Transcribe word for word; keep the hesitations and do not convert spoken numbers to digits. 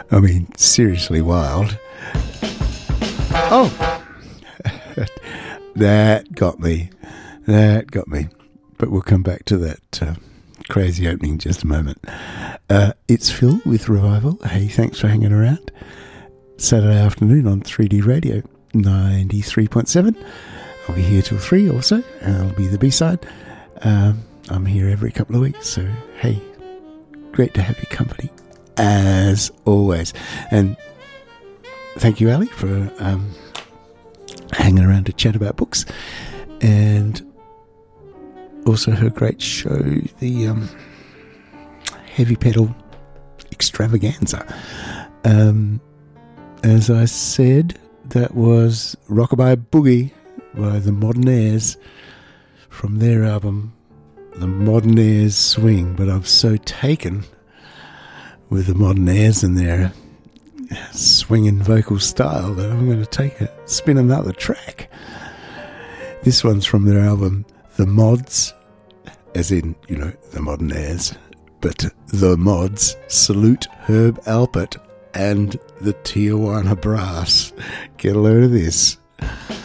I mean, seriously wild. Oh, that got me. That got me. But we'll come back to that uh, crazy opening in just a moment. Uh, it's Phil with Revival. Hey, thanks for hanging around. Saturday afternoon on three D Radio ninety-three point seven. I'll be here till three also, and I'll be the B-side. Um, I'm here every couple of weeks, so hey, great to have your company, as always. And thank you, Ali, for um, hanging around to chat about books, and also her great show, the um, Heavy Pedal Extravaganza. Um, as I said, that was Rockabye Boogie by the Modernaires from their album The Modernaires Swing. But I'm so taken with the Modernaires and their swinging vocal style that I'm going to take a spin another track. This one's from their album The Mods, as in, you know, the Modernaires, but the Mods. Salute Herb Alpert and the Tijuana Brass. Get a load of this.